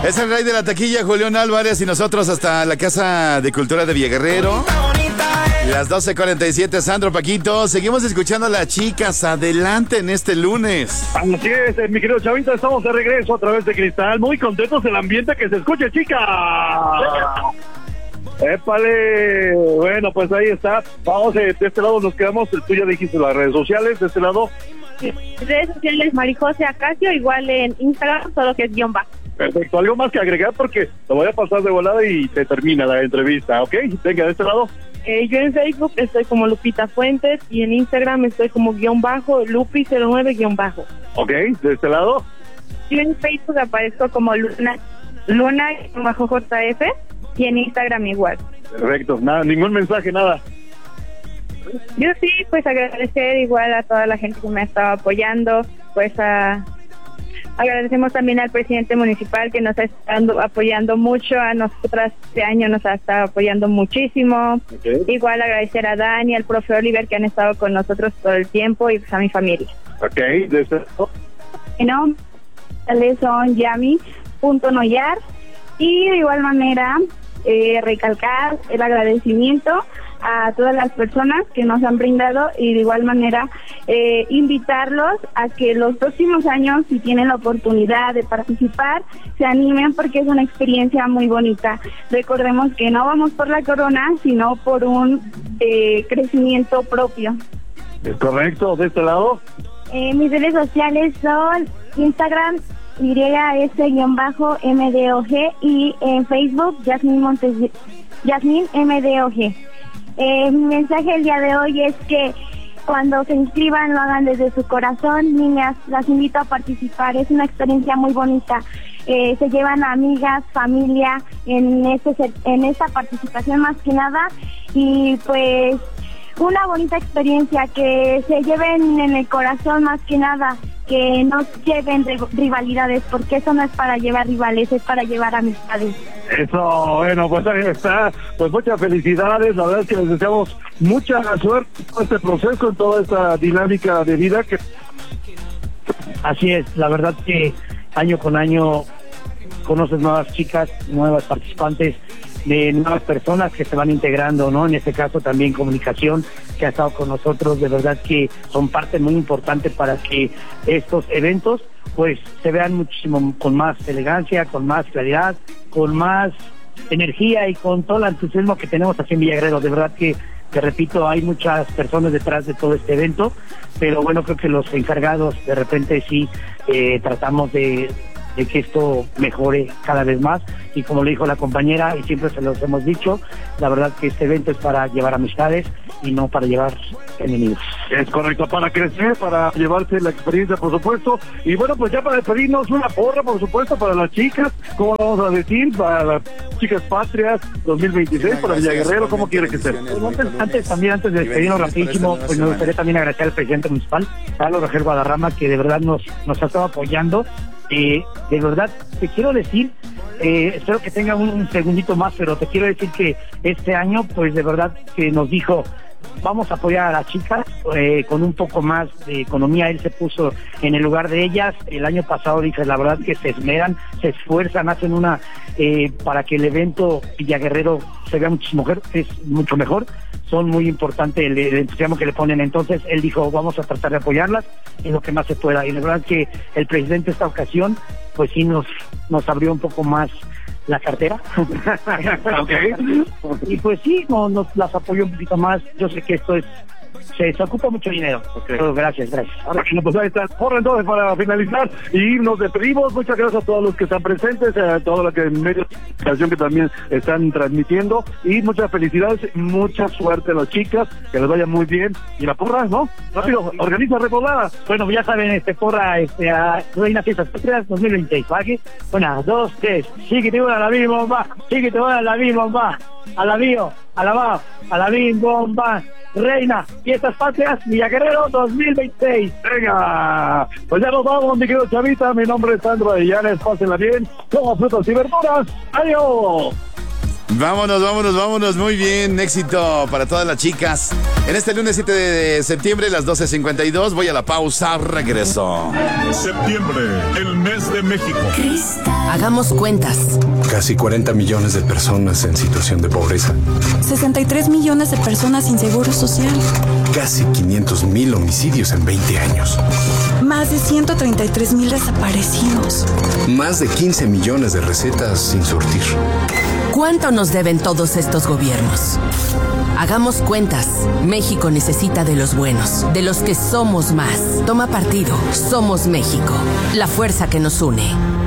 Es el rey de la taquilla, Julián Álvarez, y nosotros hasta la Casa de Cultura de Villaguerrero. Las 12:47, Sandro, Paquito. Seguimos escuchando a las chicas. Adelante en este lunes. Así es, mi querido Chavita, estamos de regreso a través de Cristal. Muy contentos del ambiente que se escuche, chica. ¡Épale! Bueno, pues ahí está. Vamos, de este lado nos quedamos. Tú ya dijiste las redes sociales, de este lado. Redes sociales, Marijose Acacio, igual en Instagram, solo que es _ bajo. Perfecto, algo más que agregar porque lo voy a pasar de volada y te termina la entrevista, ¿ok? Venga, de este lado. Yo en Facebook estoy como Lupita Fuentes y en Instagram estoy como _ Lupi09 _ Ok, de este lado. Yo en Facebook aparezco como Luna_JF y en Instagram igual. Perfecto, nada, ningún mensaje, nada. Yo sí, pues agradecer igual a toda la gente que me ha estado apoyando, pues agradecemos también al presidente municipal que nos ha estado apoyando mucho, a nosotras este año nos ha estado apoyando muchísimo. Okay. Igual agradecer a Dani, al profe Oliver que han estado con nosotros todo el tiempo y pues a mi familia. Ok, de este lado. Bueno, son Yami.Noyar y de igual manera recalcar el agradecimiento a todas las personas que nos han brindado y de igual manera invitarlos a que los próximos años, si tienen la oportunidad de participar, se animen porque es una experiencia muy bonita. Recordemos que no vamos por la corona, sino por un crecimiento propio. Es correcto, de este lado. Mis redes sociales son Instagram YS_MDOG y en Facebook Yasmín MDOG. Mi mensaje el día de hoy es que cuando se inscriban lo hagan desde su corazón. Niñas, las invito a participar, es una experiencia muy bonita. Se llevan amigas, familia en esta participación más que nada y pues una bonita experiencia, que se lleven en el corazón más que nada, que no lleven rivalidades, porque eso no es para llevar rivales, es para llevar amistades. Eso, bueno, pues ahí está. Pues muchas felicidades, la verdad es que les deseamos mucha suerte en todo este proceso, en toda esta dinámica de vida que... Así es, la verdad que año con año conoces nuevas chicas, nuevas participantes, de nuevas personas que se van integrando, ¿no? En este caso también comunicación, que ha estado con nosotros, de verdad que son parte muy importante para que estos eventos pues se vean muchísimo con más elegancia, con más claridad, con más energía y con todo el entusiasmo que tenemos aquí en Villaguerero. De verdad que, te repito, hay muchas personas detrás de todo este evento, pero bueno, creo que los encargados de repente sí tratamos de que esto mejore cada vez más, y como le dijo la compañera y siempre se los hemos dicho, la verdad que este evento es para llevar amistades y no para llevar enemigos. Es correcto, para crecer, para llevarse la experiencia, por supuesto. Y bueno, pues ya para despedirnos, una porra, por supuesto, para las chicas, ¿cómo vamos a decir? Para las chicas patrias 2026, para Villaguerrero, ¿cómo quiere que sea? Antes de despedirnos rapidísimo, pues me gustaría también agradecer al presidente municipal, Carlos Rogel Guadarrama, que de verdad nos ha estado apoyando. De verdad, te quiero decir, espero que tenga un segundito más, pero te quiero decir que este año, pues de verdad que nos dijo, vamos a apoyar a las chicas con un poco más de economía. Él se puso en el lugar de ellas. El año pasado, dije, la verdad que se esmeran, se esfuerzan, hacen una para que el evento Villaguerrero se vea mucho mejor. Son muy importantes el entusiasmo que le ponen. Entonces él dijo, vamos a tratar de apoyarlas en lo que más se pueda. Y la verdad que el presidente esta ocasión pues sí nos abrió un poco más la cartera. Okay. Y pues sí, nos las apoyó un poquito más. Yo sé que esto se ocupa mucho dinero. Okay. Pero gracias. Bueno, pues ahí está. Porra, entonces, para finalizar y nos despedimos. Muchas gracias a todos los que están presentes, a todos los que en medios de comunicación que también están transmitiendo, y muchas felicidades, mucha suerte a las chicas, que les vaya muy bien. Y la porra, ¿no? Rápido, organiza repoblada. Bueno, ya saben, porra, a Reina Fiestas Patrias 2026, ¿vale? 1, 2, 3, síguete una a la bim bomba, síguete una a la bim bomba, a la bio, a la va, a la bim bomba, Reina Fiestas Patrias Villaguerero 2026. Venga, pues ya nos vamos, mi querido Chavita. Mi nombre es Sandro Avellanes, pásenla bien, como frutas y verduras. ¡Adiós! Vámonos. Muy bien, éxito para todas las chicas. En este lunes 7 de septiembre, las 12:52, voy a la pausa, regreso. Septiembre, el mes de México. Hagamos cuentas. Casi 40 millones de personas en situación de pobreza. 63 millones de personas sin seguro social. Casi 500,000 homicidios en 20 años. Más de 133,000 desaparecidos. Más de 15 millones de recetas sin surtir. ¿Cuánto nos deben todos estos gobiernos? Hagamos cuentas. México necesita de los buenos, de los que somos más. Toma partido. Somos México. La fuerza que nos une.